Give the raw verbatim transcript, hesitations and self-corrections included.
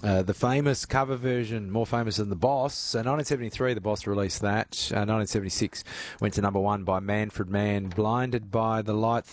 Uh, the famous cover version, more famous than The Boss. Uh, nineteen seventy-three, The Boss released that. Uh, nineteen seventy-six went to number one by Manfred Mann, Blinded by the Light.